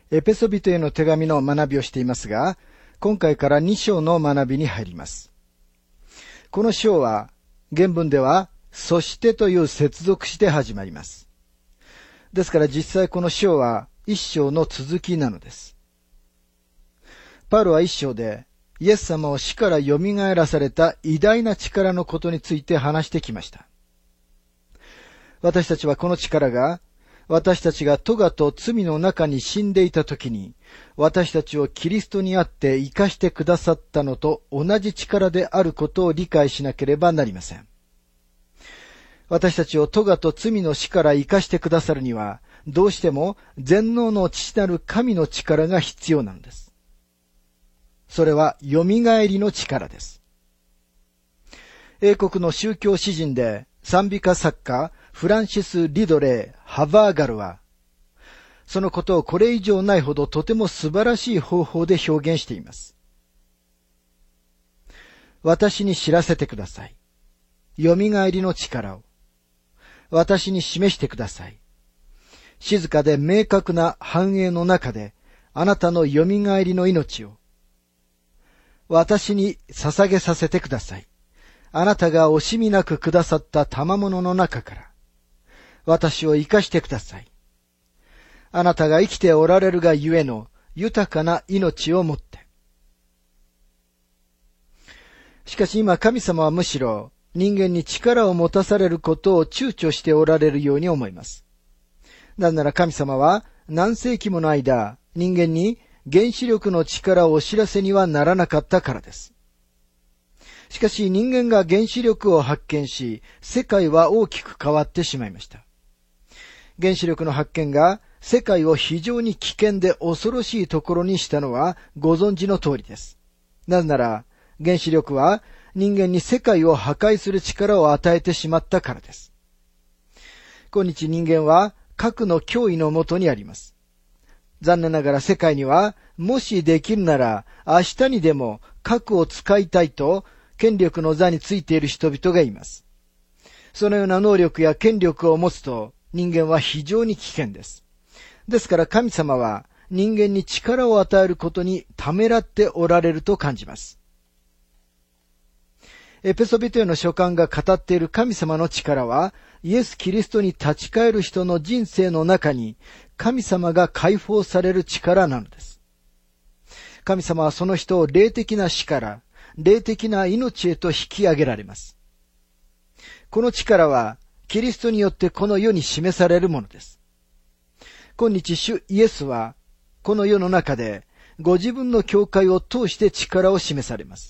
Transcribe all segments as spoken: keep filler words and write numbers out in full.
エペソビトへの手紙の学びをしていますが、今回からに章の学びに入ります。この章は、原文では、そしてという接続して始まります。ですから実際この章は一章の続きなのです。パウロは一章で、イエス様を死から蘇らされた偉大な力のことについて話してきました。私たちはこの力が、私たちが咎と罪の中に死んでいたときに、私たちをキリストにあって生かしてくださったのと同じ力であることを理解しなければなりません。私たちを咎と罪の死から生かしてくださるには、どうしても全能の父なる神の力が必要なのです。それは蘇りの力です。英国の宗教詩人で賛美歌作家フランシス・リドレー・ハバーガルは、そのことをこれ以上ないほどとても素晴らしい方法で表現しています。私に知らせてください。蘇りの力を。私に示してください。静かで明確な繁栄の中で、あなたの蘇りの命を。私に捧げさせてください。あなたが惜しみなくくださった賜物の中から。私を生かしてください。あなたが生きておられるがゆえの豊かな命をもって。しかし今神様はむしろ人間に力を持たされることを躊躇しておられるように思います。なぜなら神様は何世紀もの間人間に原子力の力をお知らせにはならなかったからです。しかし人間が原子力を発見し、世界は大きく変わってしまいました。原子力の発見が世界を非常に危険で恐ろしいところにしたのはご存知の通りです。なぜなら原子力は人間に世界を破壊する力を与えてしまったからです。今日人間は核の脅威のもとにあります。残念ながら世界にはもしできるなら明日にでも核を使いたいと権力の座についている人々がいます。そのような能力や権力を持つと人間は非常に危険です。ですから神様は人間に力を与えることにためらっておられると感じます。エペソビトへの書簡が語っている神様の力は、イエス・キリストに立ち返る人の人生の中に神様が解放される力なのです。神様はその人を霊的な死から霊的な命へと引き上げられます。この力はキリストによってこの世に示されるものです。今日主イエスはこの世の中でご自分の教会を通して力を示されます。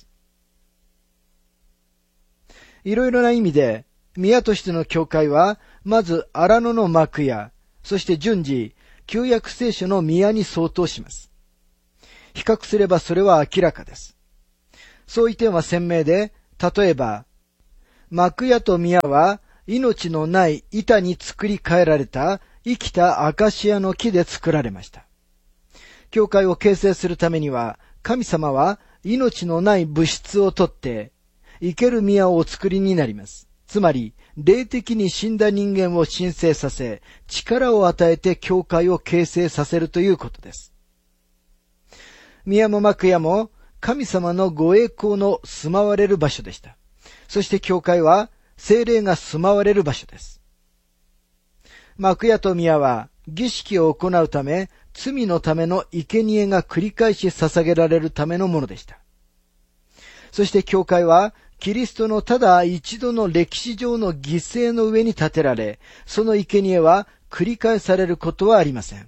いろいろな意味で宮としての教会はまず荒野の幕屋、そして順次旧約聖書の宮に相当します。比較すればそれは明らかです。そういう点は鮮明で、例えば幕屋と宮は命のない板に作り変えられた生きたアカシアの木で作られました。教会を形成するためには、神様は命のない物質をとって、生ける宮をお作りになります。つまり、霊的に死んだ人間を神聖させ、力を与えて教会を形成させるということです。宮も幕屋も神様のご栄光の住まわれる場所でした。そして教会は聖霊が住まわれる場所です。幕屋と宮は儀式を行うため、罪のための生贄が繰り返し捧げられるためのものでした。そして教会はキリストのただ一度の歴史上の犠牲の上に建てられ、その生贄は繰り返されることはありません。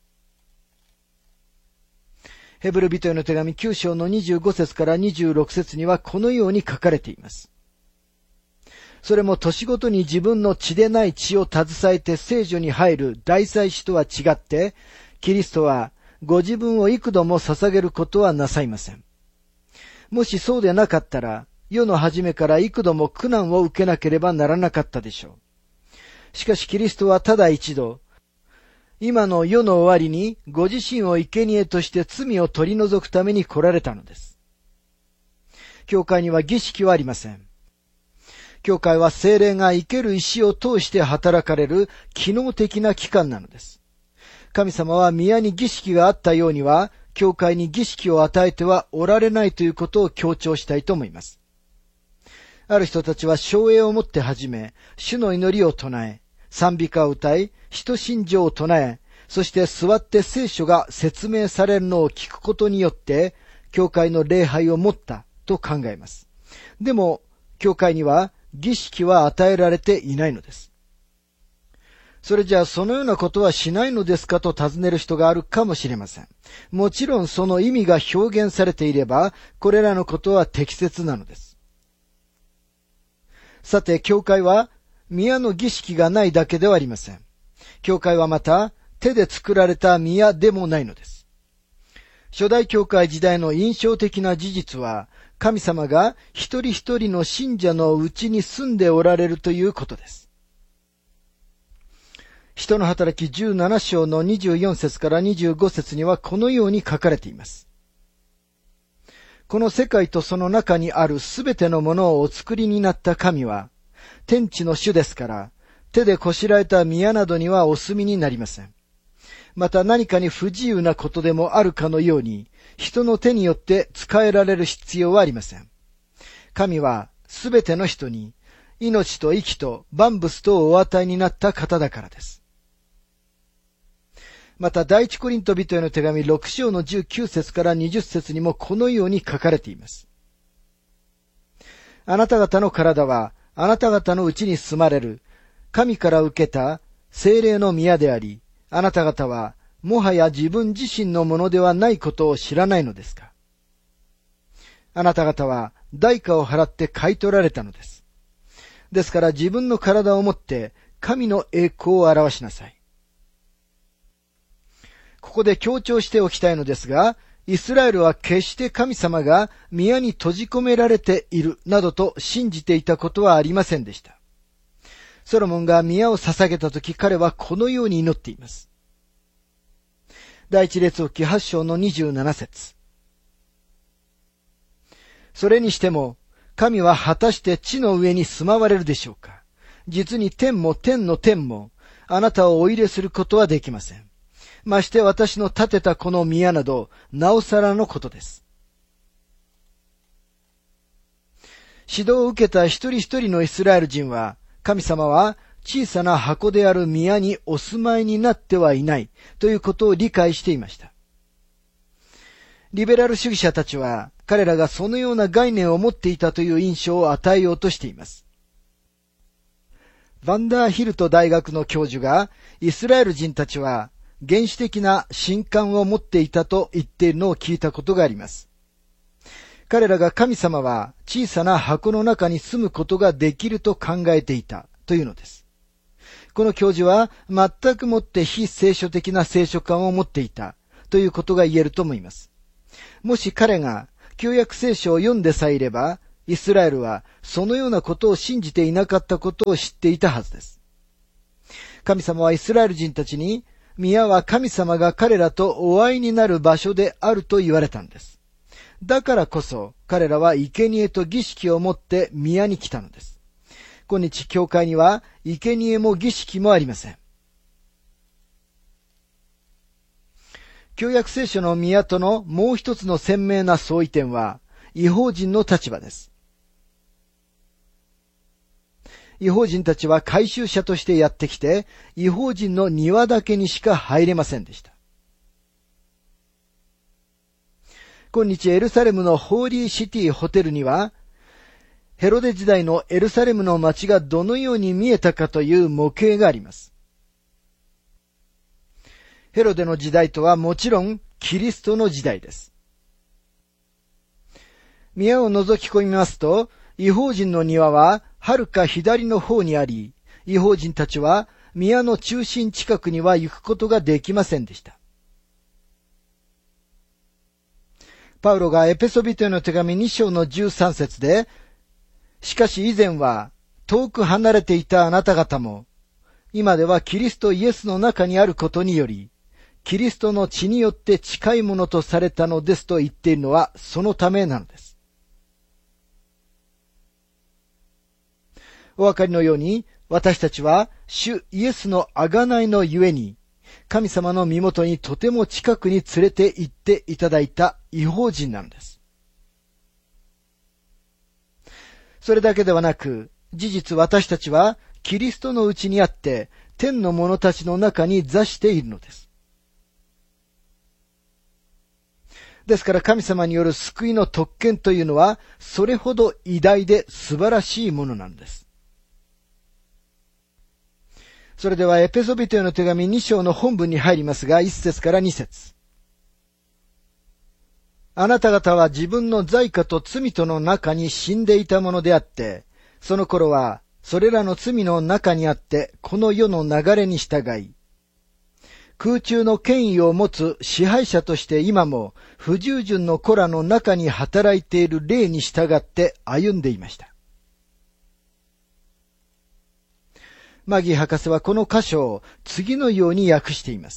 ヘブル人への手紙きゅう章のにじゅうご節からにじゅうろく節にはこのように書かれています。それも年ごとに自分の血でない血を携えて聖所に入る大祭司とは違って、キリストはご自分を幾度も捧げることはなさいません。もしそうでなかったら、世の初めから幾度も苦難を受けなければならなかったでしょう。しかしキリストはただ一度、今の世の終わりにご自身を生贄として罪を取り除くために来られたのです。教会には儀式はありません。教会は聖霊が生ける石を通して働かれる機能的な機関なのです。 神様は宮に儀式があったようには、教会に儀式を与えてはおられないということを強調したいと思います。ある人たちは唱詠をもって始め、主の祈りを唱え、賛美歌を歌い、使徒信条を唱え、そして座って聖書が説明されるのを聞くことによって、教会の礼拝を持ったと考えます。でも、教会には儀式は与えられていないのです。それじゃあそのようなことはしないのですかと尋ねる人があるかもしれません。もちろんその意味が表現されていれば、これらのことは適切なのです。さて、教会は宮の儀式がないだけではありません。教会はまた手で作られた宮でもないのです。初代教会時代の印象的な事実は、神様が一人一人の信者のうちに住んでおられるということです。使徒の働きじゅうなな章のにじゅうよん節からにじゅうご節にはこのように書かれています。この世界とその中にあるすべてのものをお作りになった神は、天地の主ですから、手でこしらえた宮などにはお住みになりません。また何かに不自由なことでもあるかのように、人の手によって使えられる必要はありません。神はすべての人に、命と息と万物とをお与えになった方だからです。また第一コリント人への手紙ろく章のじゅうきゅう節からにじゅう節にもこのように書かれています。あなた方の体はあなた方のうちに住まれる神から受けた聖霊の宮であり、あなた方はもはや自分自身のものではないことを知らないのですか。あなた方は代価を払って買い取られたのです。ですから自分の体をもって神の栄光を表しなさい。ここで強調しておきたいのですが、イスラエルは決して神様が宮に閉じ込められているなどと信じていたことはありませんでした。ソロモンが宮を捧げたとき、彼はこのように祈っています。第一列王記はち章のにじゅうなな節。それにしても、神は果たして地の上に住まわれるでしょうか。実に天も天の天も、あなたをお入れすることはできません。まして私の建てたこの宮など、なおさらのことです。指導を受けた一人一人のイスラエル人は、神様は小さな箱である宮にお住まいになってはいないということを理解していました。リベラル主義者たちは、彼らがそのような概念を持っていたという印象を与えようとしています。バンダーヒルト大学の教授が、イスラエル人たちは、原始的な神感を持っていたと言っているのを聞いたことがあります。彼らが神様は小さな箱の中に住むことができると考えていたというのです。この教授は全くもって非聖書的な聖書観を持っていたということが言えると思います。もし彼が旧約聖書を読んでさえいれば、イスラエルはそのようなことを信じていなかったことを知っていたはずです。神様はイスラエル人たちに、宮は神様が彼らとお会いになる場所であると言われたんです。だからこそ彼らは生贄と儀式を持って宮に来たのです。今日教会には生贄も儀式もありません。旧約聖書の宮とのもう一つの鮮明な相違点は異邦人の立場です。異邦人たちは改宗者としてやってきて、異邦人の庭だけにしか入れませんでした。今日エルサレムのホーリーシティホテルには、ヘロデ時代のエルサレムの街がどのように見えたかという模型があります。ヘロデの時代とはもちろんキリストの時代です。宮を覗き込みますと、異邦人の庭は遥か左の方にあり、異邦人たちは宮の中心近くには行くことができませんでした。パウロがエペソビトへの手紙に章のじゅうさん節で、しかし以前は遠く離れていたあなた方も、今ではキリストイエスの中にあることにより、キリストの血によって近いものとされたのですと言っているのはそのためなのです。お分かりのように、私たちは主イエスの贖いのゆえに、 神様の身元にとても近くに連れて行っていただいた異邦人なのです。それだけではなく、事実私たちはキリストのうちにあって、天の者たちの中に座しているのです。ですから神様による救いの特権というのは、それほど偉大で素晴らしいものなんです。それではエペソビトへの手紙に章の本文に入りますが、いっ節からに節。あなた方は自分の罪過と罪との中に死んでいたものであって、その頃はそれらの罪の中にあってこの世の流れに従い、空中の権威を持つ支配者として今も不従順の子らの中に働いている霊に従って歩んでいました。マギー博士はこの箇所を次のように訳しています。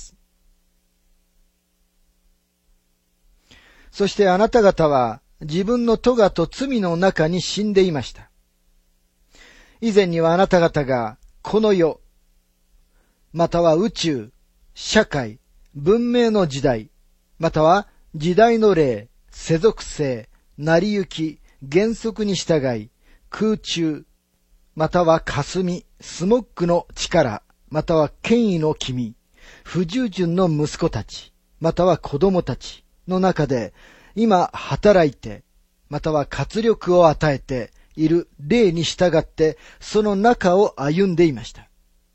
そしてあなた方は自分の咎と罪の中に死んでいました。以前にはあなた方がこの世、または宇宙、社会、文明の時代、または時代の霊、世俗性、成り行き、原則に従い、空中、または霞、スモッグの力、または権威の君、不従順の息子たち、または子供たちの中で、今働いて、または活力を与えている霊に従って、その中を歩んでいました。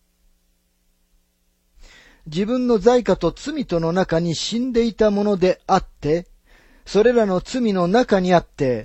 自分の罪過と罪との中に死んでいたものであって、それらの罪の中にあって、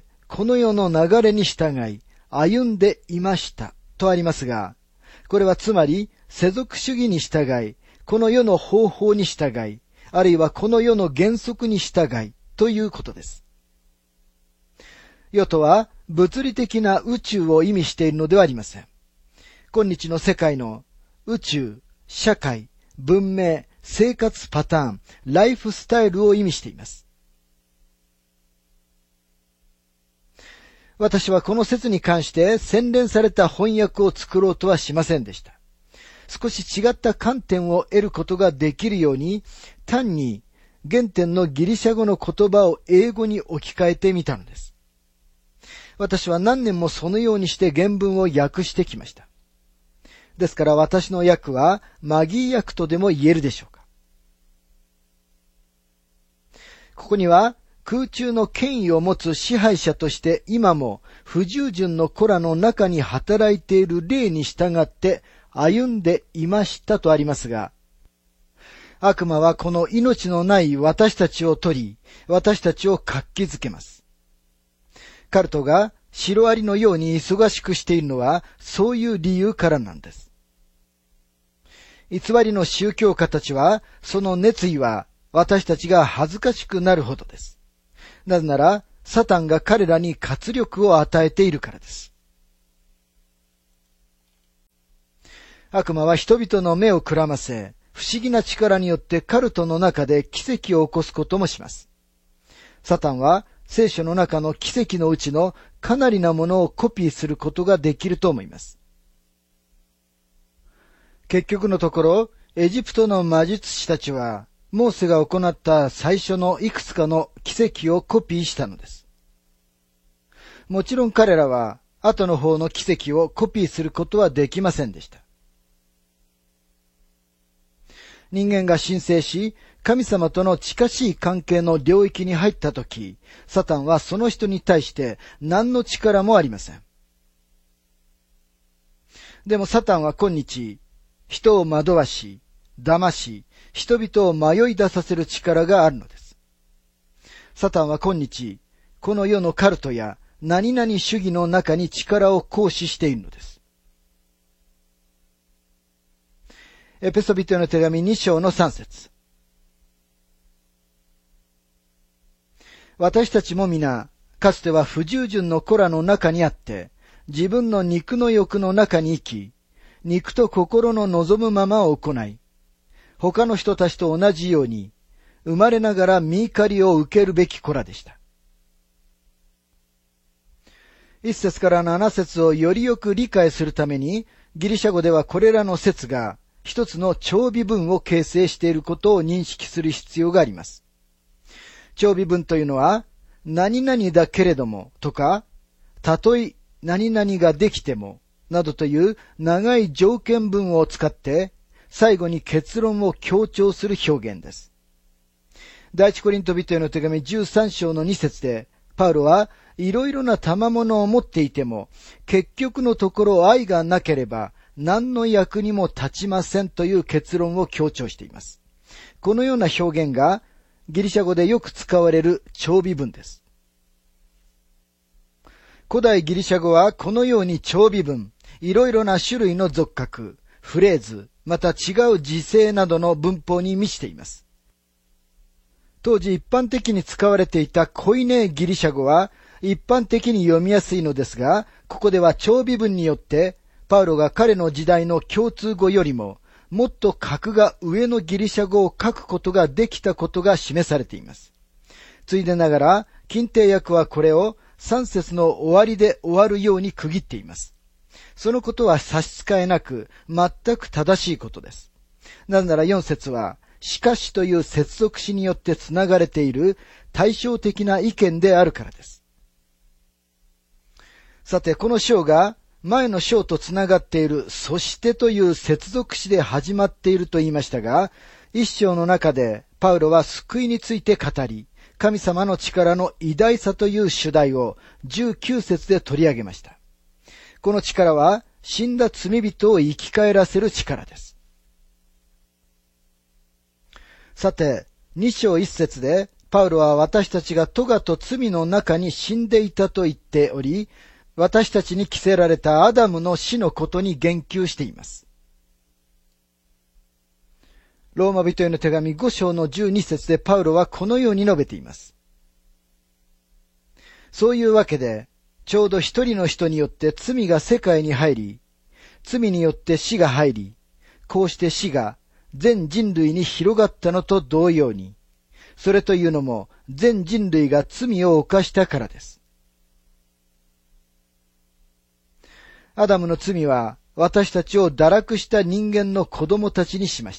この世の流れに従い、歩んでいましたとありますが、これはつまり世俗主義に従い、この世の方法に従い、あるいはこの世の原則に従いということです。世とは物理的な宇宙を意味しているのではありません。今日の世界の宇宙、社会、文明、生活パターン、ライフスタイルを意味しています。私はこの説に関して洗練された翻訳を作ろうとはしませんでした。少し違った観点を得ることができるように、単に原点のギリシャ語の言葉を英語に置き換えてみたのです。私は何年もそのようにして原文を訳してきました。ですから私の訳はマギー訳とでも言えるでしょうか。ここには空中の権威を持つ支配者として今も不従順の子らの中に働いている霊に従って歩んでいましたとありますが、悪魔はこの命のない私たちを取り、私たちを活気づけます。カルトがシロアリのように忙しくしているのはそういう理由からなんです。偽りの宗教家たちは、その熱意は私たちが恥ずかしくなるほどです。なぜなら、サタンが彼らに活力を与えているからです。悪魔は人々の目をくらませ、不思議な力によってカルトの中で奇跡を起こすこともします。サタンは聖書の中の奇跡のうちのかなりなものをコピーすることができると思います。結局のところ、エジプトの魔術師たちは、モーセが行った最初のいくつかの奇跡をコピーしたのです。もちろん彼らは、後の方の奇跡をコピーすることはできませんでした。人間が神聖し、神様との近しい関係の領域に入ったとき、サタンはその人に対して何の力もありません。でもサタンは今日、人を惑わし、騙し、人々を迷い出させる力があるのです。サタンは今日、この世のカルトや何々主義の中に力を行使しているのです。エペソビトへの手紙に章のさん節。私たちも皆、かつては不従順の子らの中にあって、自分の肉の欲の中に生き、肉と心の望むままを行い、他の人たちと同じように、生まれながら身怒りを受けるべき子らでした。一節から七節をよりよく理解するために、ギリシャ語ではこれらの節が、 一つの長尾文を形成していることを認識する必要があります。長尾文というのは、何々だけれどもとか、たとえ何々ができてもなどという長い条件文を使って最後に結論を強調する表現です。第一コリント人への手紙じゅうさん章のに節で、パウロはいろいろな賜物を持っていても、結局のところ愛がなければ何の役にも立ちませんという結論を強調しています。このような表現がギリシャ語でよく使われる長尾文です。古代ギリシャ語はこのように長尾文、いろいろな種類の俗格、フレーズ、また違う時制などの文法に満ちています。当時一般的に使われていたコイネギリシャ語は一般的に読みやすいのですが、ここでは長尾文によってパウロが彼の時代の共通語よりももっと格が上のギリシャ語を書くことができたことが示されています。ついでながら、近帝訳はこれをさん節の終わりで終わるように区切っています。そのことは差し支えなく、全く正しいことです。なぜならよん節は、しかしという接続詞によってつながれている対照的な意見であるからです。さて、この章が前の章とつながっているそしてという接続詞で始まっていると言いましたが、一章の中でパウロは救いについて語り、神様の力の偉大さという主題をじゅうきゅう節で取り上げました。この力は死んだ罪人を生き返らせる力です。さて、に章いち節でパウロは私たちが咎と罪の中に死んでいたと言っており、私たちに着せられたアダムの死のことに言及しています。ローマ人への手紙ご章のじゅうに節でパウロはこのように述べています。そういうわけで、ちょうど一人の人によって罪が世界に入り、罪によって死が入り、こうして死が全人類に広がったのと同様に、それというのも全人類が罪を犯したからです。アダムの罪は私たちを堕落した人間の子供たちにしました。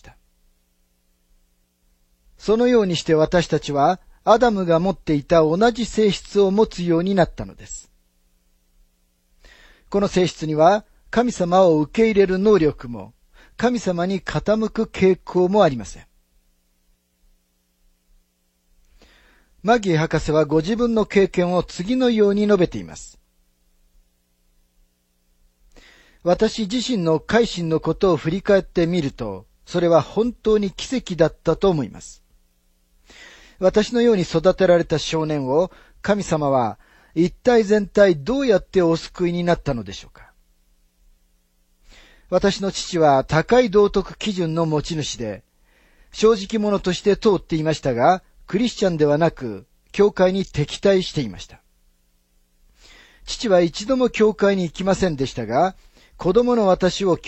そのようにして私たちはアダムが持っていた同じ性質を持つようになったのです。この性質には神様を受け入れる能力も神様に傾く傾向もありません。マギー博士はご自分の経験を次のように述べています。私自身の改心のことを振り返ってみると、それは本当に奇跡だったと思います。私のように育てられた少年を神様は一体全体どうやってお救いになったのでしょうか。私の父は高い道徳基準の持ち主で、正直者として通っていましたが、クリスチャンではなく、教会に敵対していました。父は一度も教会に行きませんでしたが、子供の私を